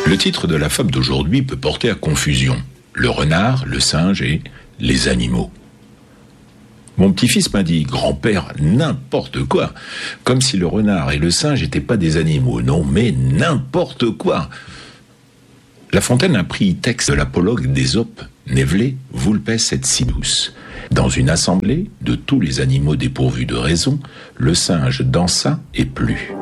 Le titre de la fable d'aujourd'hui peut porter à confusion. Le renard, le singe et les animaux. Mon petit-fils m'a dit, grand-père, n'importe quoi. Comme si le renard et le singe n'étaient pas des animaux. Non, mais n'importe quoi. La Fontaine a pris texte de l'apologue d'Ésope, Nevele, vulpes et sinus. Dans une assemblée de tous les animaux dépourvus de raison, le singe dansa et plut.